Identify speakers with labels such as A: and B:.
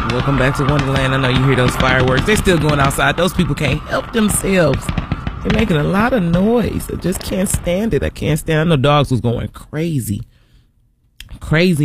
A: Welcome back to Wonderland. I know you hear those fireworks. They're still going outside. Those people can't help themselves. They're making a lot of noise. I just can't stand it. I can't stand it. I know dogs was going crazy. Crazy.